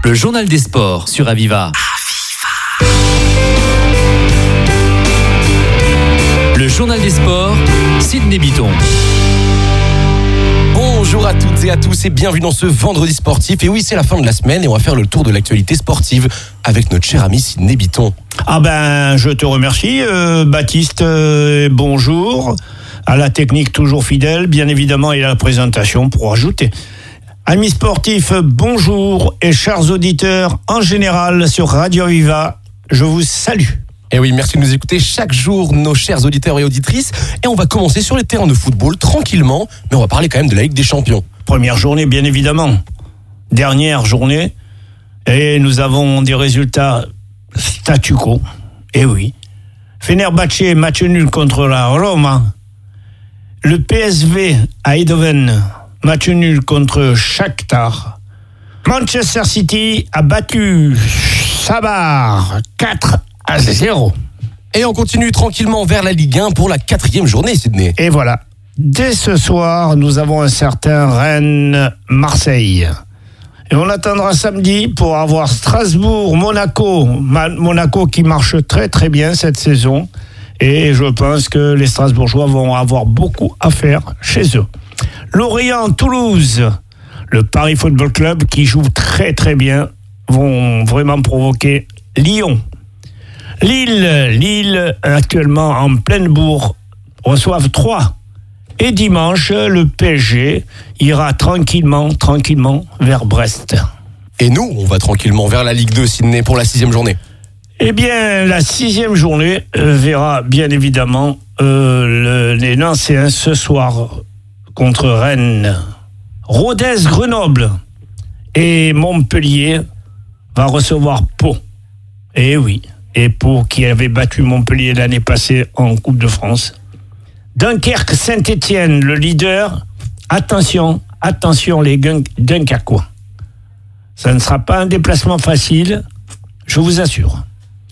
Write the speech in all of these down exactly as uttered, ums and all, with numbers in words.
Le journal des sports sur Aviva. Le journal des sports, Sidney Bitton. Bonjour à toutes et à tous et bienvenue dans ce vendredi sportif. Et oui, c'est la fin de la semaine et on va faire le tour de l'actualité sportive avec notre cher ami Sidney Bitton. Ah ben, je te remercie, euh, Baptiste. Euh, bonjour. À la technique toujours fidèle, bien évidemment, et à la présentation pour ajouter. Amis sportifs, bonjour et chers auditeurs en général sur Radio Aviva, je vous salue. Et oui, merci de nous écouter chaque jour, nos chers auditeurs et auditrices. Et on va commencer sur les terrains de football tranquillement, mais on va parler quand même de la Ligue des Champions. Première journée, bien évidemment. Dernière journée, et nous avons des résultats statu quo. Et oui. Fenerbahçe, match nul contre la Roma. Le P S V à Eindhoven, match nul contre Shakhtar. Manchester City a battu Sabah quatre à zéro. Et on continue tranquillement vers la Ligue un pour la quatrième journée, Sidney. Et voilà. Dès ce soir, nous avons un certain Rennes-Marseille. Et on attendra samedi pour avoir Strasbourg-Monaco. Monaco qui marche très très bien cette saison. Et je pense que les Strasbourgeois vont avoir beaucoup à faire chez eux. Lorient-Toulouse, le Paris Football Club qui joue très très bien, vont vraiment provoquer Lyon. Lille, Lille actuellement en pleine bourre, reçoivent trois. Et dimanche, le P S G ira tranquillement, tranquillement vers Brest. Et nous, on va tranquillement vers la Ligue deux, Sidney, pour la sixième journée. Eh bien, la sixième journée euh, verra bien évidemment euh, le, les Nancéens ce soir contre Rennes. Rodez-Grenoble et Montpellier va recevoir Pau. Eh oui, et Pau qui avait battu Montpellier l'année passée en Coupe de France. Dunkerque-Saint-Étienne, le leader. Attention, attention les Dunkerquois. Ça ne sera pas un déplacement facile, je vous assure.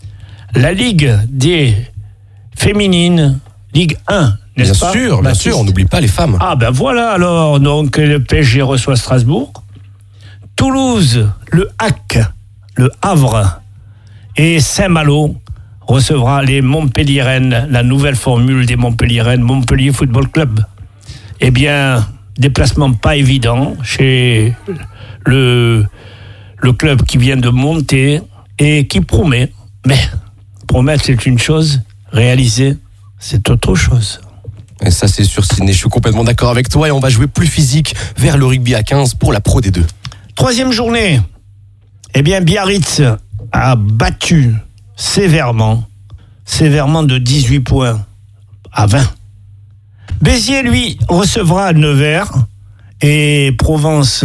La Ligue des féminines, Ligue un, n'est-ce bien pas? Sûr, bien sûr, on n'oublie pas les femmes. Ah ben voilà alors, donc le P S G reçoit Strasbourg. Toulouse, le H A C, le Havre et Saint-Malo recevra les Montpellier-Rennes, la nouvelle formule des Montpellier-Rennes, Montpellier Football Club. Eh bien, déplacement pas évident chez le, le club qui vient de monter et qui promet, mais promettre c'est une chose, réaliser c'est autre chose. Et ça c'est sûr, Sidney, je suis complètement d'accord avec toi et on va jouer plus physique vers le rugby à quinze pour la Pro D deux. Troisième journée, eh bien Biarritz a battu sévèrement, sévèrement de dix-huit points à vingt. Béziers, lui, recevra Nevers et Provence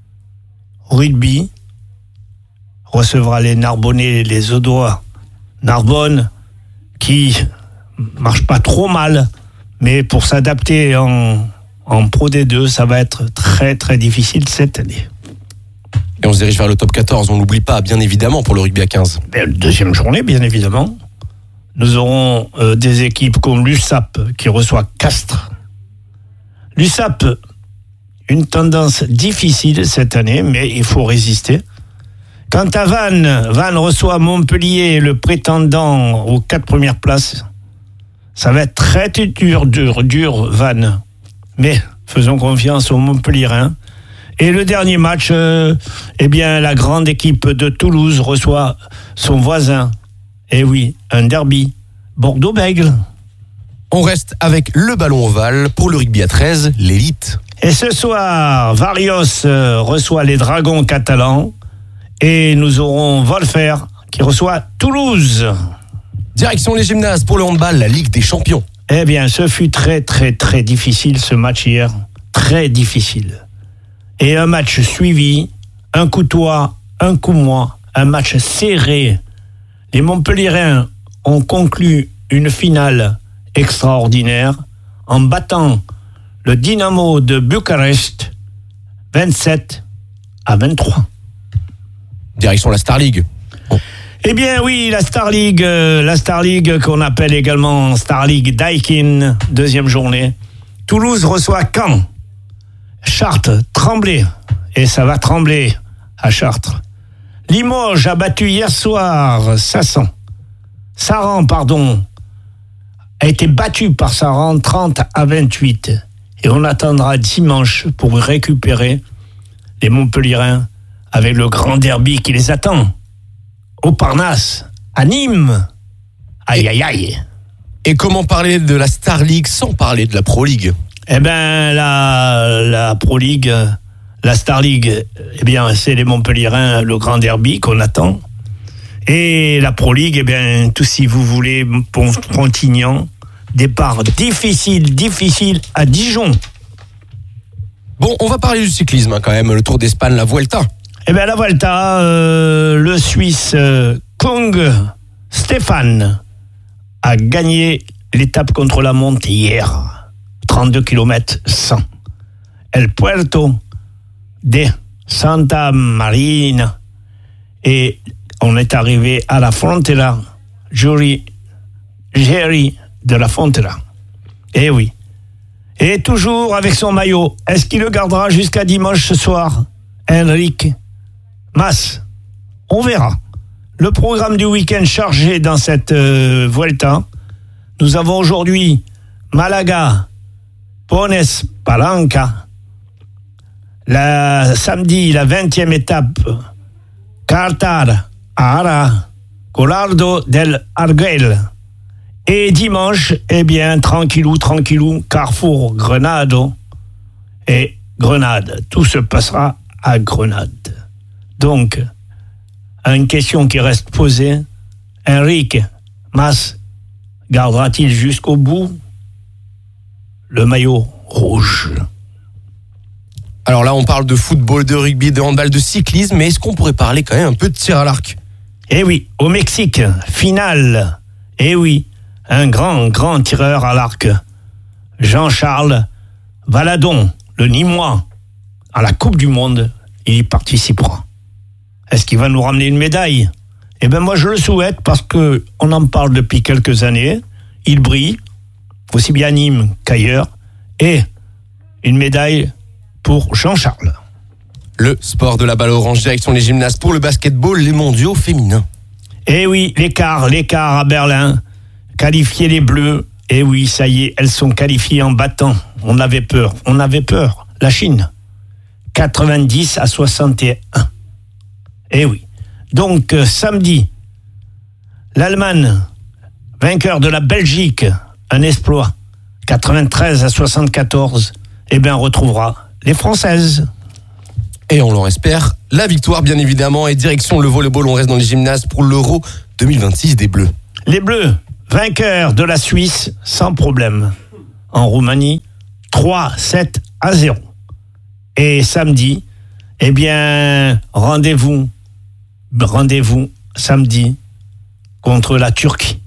Rugby recevra les Narbonnais, les Audois. Narbonne qui marche pas trop mal, mais pour s'adapter en, en Pro D deux, ça va être très très difficile cette année. Et on se dirige vers le top quatorze, on n'oublie pas, bien évidemment, pour le rugby à quinze. Et deuxième journée, bien évidemment. Nous aurons euh, des équipes comme l'U S A P qui reçoit Castres. L'U S A P, une tendance difficile cette année, mais il faut résister. Quant à Vannes, Vannes reçoit Montpellier, le prétendant aux quatre premières places. Ça va être très dur, dur, dur, Vannes. Mais faisons confiance aux Montpelliérains. Et le dernier match, euh, eh bien, la grande équipe de Toulouse reçoit son voisin. Eh oui, un derby. Bordeaux-Bègles. On reste avec le ballon ovale pour le rugby à treize, l'élite. Et ce soir, Varios euh, reçoit les Dragons catalans. Et nous aurons Wolfer qui reçoit Toulouse. Direction les gymnases pour le handball, la Ligue des Champions. Eh bien, ce fut très, très, très difficile ce match hier. Très difficile. Et un match suivi, un coup toi, un coup moi, un match serré. Les Montpelliérains ont conclu une finale extraordinaire en battant le Dynamo de Bucarest vingt-sept à vingt-trois. Direction la Star League. Bon. Eh bien oui, la Star League, euh, la Star League qu'on appelle également Star League Daikin, deuxième journée. Toulouse reçoit Caen. Chartres, Tremblay, et ça va trembler à Chartres. Limoges a battu hier soir Sassan. Saran, pardon, a été battu par Saran trente à vingt-huit. Et on attendra dimanche pour récupérer les Montpellierins avec le grand derby qui les attend. Au Parnasse, à Nîmes. Aïe, aïe, aïe. Et comment parler de la Star League sans parler de la Pro League? Eh bien, la, la Pro League, la Star League, eh bien, c'est les Montpellierins, le grand derby qu'on attend. Et la Pro League, eh bien, tout si vous voulez, Pontignan, départ difficile, difficile à Dijon. Bon, on va parler du cyclisme hein, quand même, le Tour d'Espagne, la Vuelta. Eh bien, la Vuelta, euh, le Suisse euh, Kung Stéphane a gagné l'étape contre la montre hier. trente-deux kilomètres cent. El Puerto de Santa Marina. Et on est arrivé à la frontière, Jury, Jerry de la frontière. Eh oui. Et toujours avec son maillot. Est-ce qu'il le gardera jusqu'à dimanche ce soir? Enrique Mas. On verra. Le programme du week-end chargé dans cette euh, Vuelta. Nous avons aujourd'hui Malaga, Pones Palanca. La, samedi, la vingtième étape, Cartar, Ara, Colardo del Arguel. Et dimanche, eh bien, tranquillou, tranquillou, Carrefour, Grenade et Grenade. Tout se passera à Grenade. Donc, une question qui reste posée, Enrique Mas gardera-t-il jusqu'au bout le maillot rouge? Alors là, on parle de football, de rugby, de handball, de cyclisme, mais est-ce qu'on pourrait parler quand même un peu de tir à l'arc? Eh oui, au Mexique, finale. Eh oui, un grand, grand tireur à l'arc, Jean-Charles Valadon, le Nîmois, à la Coupe du Monde, il y participera. Est-ce qu'il va nous ramener une médaille? Eh bien, moi, je le souhaite parce que on en parle depuis quelques années. Il brille, aussi bien à Nîmes qu'ailleurs. Et une médaille pour Jean-Charles. Le sport de la balle orange, direction les gymnases pour le basketball, les mondiaux féminins. Eh oui, l'écart, l'écart à Berlin. Qualifier les Bleus. Eh oui, ça y est, elles sont qualifiées en battant. On avait peur, on avait peur. La Chine, quatre-vingt-dix à soixante et un. Eh oui. Donc, euh, samedi, l'Allemagne, vainqueur de la Belgique, un exploit, quatre-vingt-treize à soixante-quatorze, eh bien, retrouvera les Françaises. Et on l'en espère, la victoire, bien évidemment, et direction le volleyball, on reste dans les gymnases pour l'Euro deux mille vingt-six des Bleus. Les Bleus, vainqueurs de la Suisse, sans problème, en Roumanie, trois sept à zéro. Et samedi, eh bien, rendez-vous, rendez-vous samedi contre la Turquie.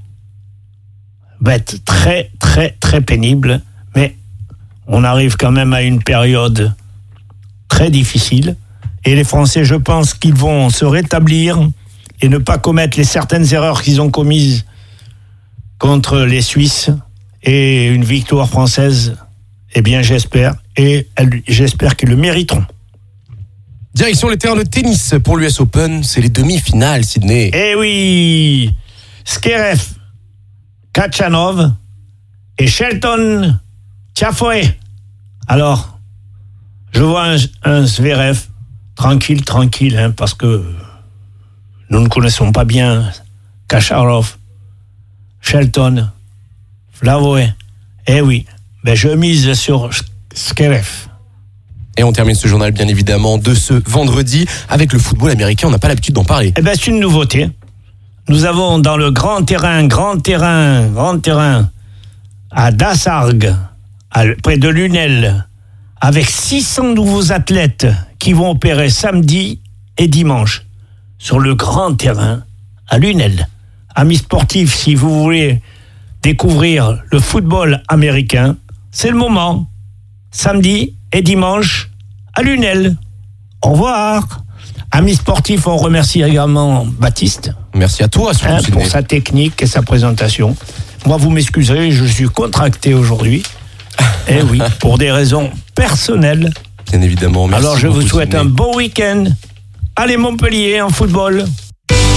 Va être très, très, très pénible, mais on arrive quand même à une période très difficile. Et les Français, je pense qu'ils vont se rétablir et ne pas commettre les certaines erreurs qu'ils ont commises contre les Suisses. Et une victoire française, eh bien, j'espère. Et j'espère qu'ils le mériteront. Direction les terrains de tennis pour l'U S Open, c'est les demi-finales, Sydney. Eh oui, Zverev, Khachanov et Shelton Tiafoe. Alors, je vois un, un Zverev tranquille, tranquille, hein, parce que nous ne connaissons pas bien Khachanov, Shelton, Flavoe. Eh oui, ben je mise sur Zverev. Et on termine ce journal, bien évidemment, de ce vendredi avec le football américain. On n'a pas l'habitude d'en parler. Eh bien, c'est une nouveauté. Nous avons dans le grand terrain, grand terrain, grand terrain, à Dassargues, à, près de Lunel, avec six cents nouveaux athlètes qui vont opérer samedi et dimanche sur le grand terrain à Lunel. Amis sportifs, si vous voulez découvrir le football américain, c'est le moment. Samedi et dimanche à Lunel. Au revoir. Amis sportifs, on remercie également Baptiste. Merci à toi, hein, pour sa technique et sa présentation. Moi, vous m'excuserez, je suis contracté aujourd'hui. Eh oui, pour des raisons personnelles. Bien évidemment. Merci. Alors, je vous souhaite Sydney. Un bon week-end Allez, Montpellier en football.